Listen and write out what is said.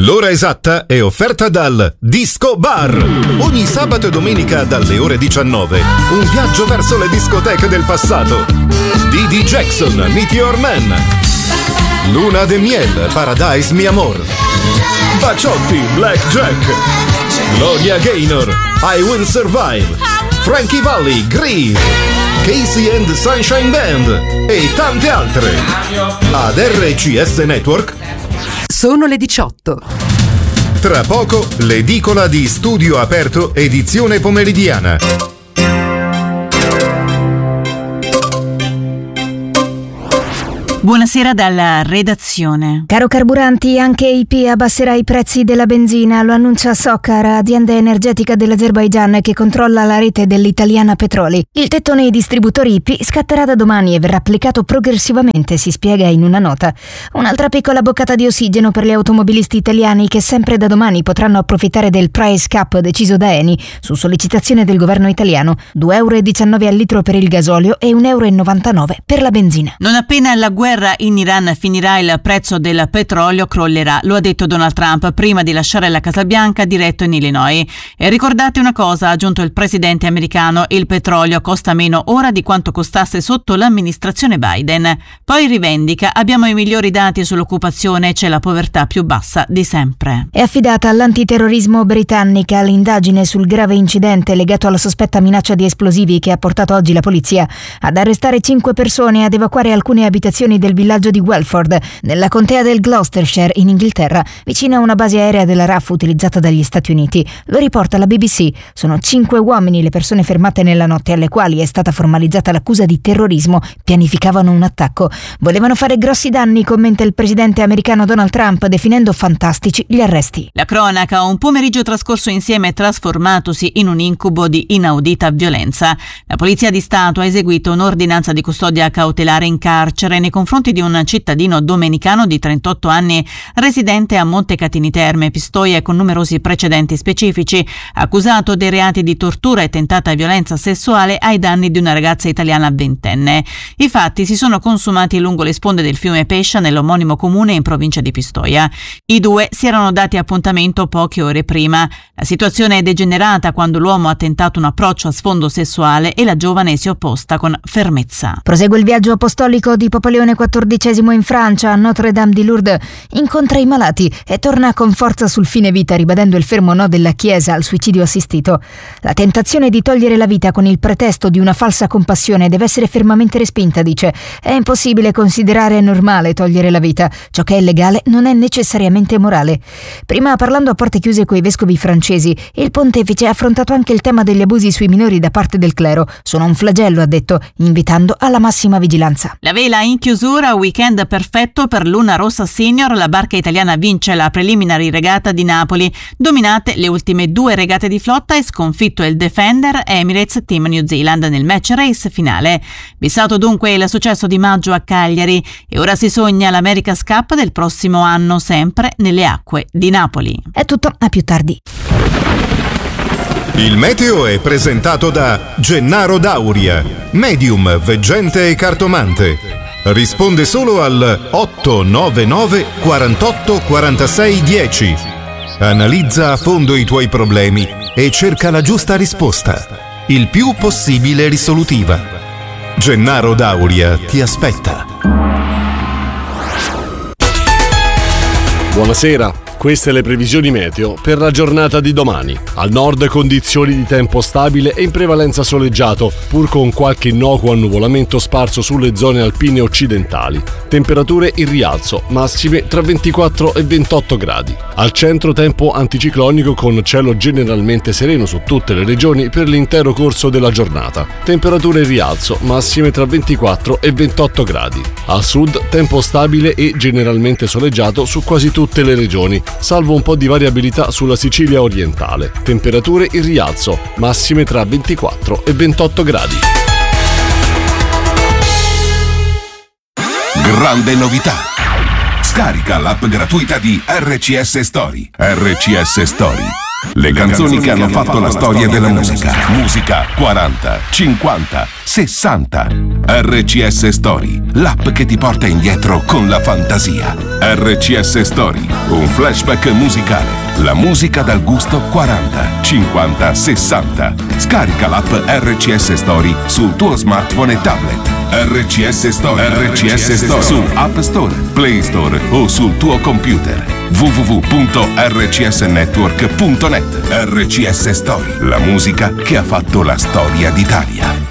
L'ora esatta è offerta dal Disco Bar. Ogni sabato e domenica dalle ore 19 un viaggio verso le discoteche del passato. Didi Jackson, Meteor Man, Luna de Miel, Paradise Mi Amor, Baciotti, Black Jack, Gloria Gaynor, I Will Survive, Frankie Valli, Grease, Casey and the Sunshine Band e tante altre. Ad RCS Network sono le 18. Tra poco l'edicola di Studio Aperto edizione pomeridiana. Buonasera dalla redazione. Caro carburanti, anche IP abbasserà i prezzi della benzina, lo annuncia Socar, azienda energetica dell'Azerbaigian che controlla la rete dell'Italiana Petroli. Il tetto nei distributori IP scatterà da domani e verrà applicato progressivamente, si spiega in una nota. Un'altra piccola boccata di ossigeno per gli automobilisti italiani che sempre da domani potranno approfittare del price cap deciso da Eni su sollecitazione del governo italiano. 2,19 € al litro per il gasolio e 1,99 € per la benzina. Non appena la guerra in Iran finirà, il prezzo del petrolio crollerà, lo ha detto Donald Trump prima di lasciare la Casa Bianca diretto in Illinois. E ricordate una cosa, ha aggiunto il presidente americano, il petrolio costa meno ora di quanto costasse sotto l'amministrazione Biden. Poi rivendica, abbiamo i migliori dati sull'occupazione e c'è la povertà più bassa di sempre. È affidata all'antiterrorismo britannica l'indagine sul grave incidente legato alla sospetta minaccia di esplosivi che ha portato oggi la polizia ad arrestare 5 persone e ad evacuare alcune abitazioni del villaggio di Welford, nella contea del Gloucestershire in Inghilterra, vicino a una base aerea della RAF utilizzata dagli Stati Uniti. Lo riporta la BBC. Sono 5 uomini le persone fermate nella notte, alle quali è stata formalizzata l'accusa di terrorismo. Pianificavano un attacco. Volevano fare grossi danni, commenta il presidente americano Donald Trump, definendo fantastici gli arresti. La cronaca, un pomeriggio trascorso insieme trasformatosi in un incubo di inaudita violenza. La Polizia di Stato ha eseguito un'ordinanza di custodia cautelare in carcere nei confronti di un cittadino domenicano di 38 anni residente a Montecatini Terme, Pistoia, e con numerosi precedenti specifici, accusato dei reati di tortura e tentata violenza sessuale ai danni di una ragazza italiana ventenne. I fatti si sono consumati lungo le sponde del fiume Pescia, nell'omonimo comune in provincia di Pistoia. I due si erano dati appuntamento poche ore prima. La situazione è degenerata quando l'uomo ha tentato un approccio a sfondo sessuale e la giovane si è opposta con fermezza. Prosegue il viaggio apostolico di Papa Leone XIV in Francia, a Notre-Dame di Lourdes, incontra i malati e torna con forza sul fine vita, ribadendo il fermo no della Chiesa al suicidio assistito. La tentazione di togliere la vita con il pretesto di una falsa compassione deve essere fermamente respinta, dice. È impossibile considerare normale togliere la vita. Ciò che è legale non è necessariamente morale. Prima, parlando a porte chiuse coi vescovi francesi, il pontefice ha affrontato anche il tema degli abusi sui minori da parte del clero. Sono un flagello, ha detto, invitando alla massima vigilanza. La vela in chiusura, weekend perfetto per Luna Rossa Senior. La barca italiana vince la preliminary regata di Napoli, dominate le ultime 2 regate di flotta e sconfitto il Defender Emirates Team New Zealand nel match race finale. Bissato dunque il successo di maggio a Cagliari e ora si sogna l'America's Cup del prossimo anno, sempre nelle acque di Napoli. È tutto, a più tardi. Il meteo è presentato da Gennaro Dauria, medium, veggente e cartomante. Risponde solo al 899 48 46 10. Analizza a fondo i tuoi problemi e cerca la giusta risposta, il più possibile risolutiva. Gennaro Dauria ti aspetta. Buonasera. Queste le previsioni meteo per la giornata di domani. Al nord condizioni di tempo stabile e in prevalenza soleggiato, pur con qualche innocuo annuvolamento sparso sulle zone alpine occidentali. Temperature in rialzo, massime tra 24 e 28 gradi. Al centro tempo anticiclonico con cielo generalmente sereno su tutte le regioni per l'intero corso della giornata. Temperature in rialzo, massime tra 24 e 28 gradi. Al sud tempo stabile e generalmente soleggiato su quasi tutte le regioni, salvo un po' di variabilità sulla Sicilia orientale. Temperature in rialzo, massime tra 24 e 28 gradi. Grande novità! Scarica l'app gratuita di RCS Story. RCS Story. Le canzoni che hanno fatto la storia della musica. Musica 40, 50, 60. RCS Story, l'app che ti porta indietro con la fantasia. RCS Story, un flashback musicale. La musica dal gusto 40, 50, 60. Scarica l'app RCS Story sul tuo smartphone e tablet. RCS Story, RCS Story su App Store, Play Store o sul tuo computer. www.rcsnetwork.net. RCS Story, la musica che ha fatto la storia d'Italia.